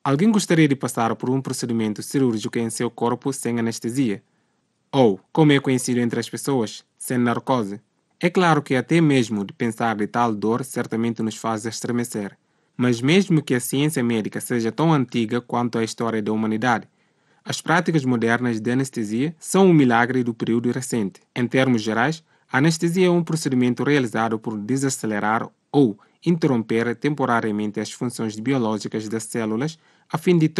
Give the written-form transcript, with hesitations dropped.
Alguém gostaria de passar por um procedimento cirúrgico em seu corpo sem anestesia? Ou, como é conhecido entre as pessoas, sem narcose? É claro que até mesmo de pensar de tal dor certamente nos faz estremecer. Mas mesmo que a ciência médica seja tão antiga quanto a história da humanidade, as práticas modernas de anestesia são um milagre do período recente. Em termos gerais, a anestesia é um procedimento realizado por desacelerar ou interromper temporariamente as funções biológicas das células a fim de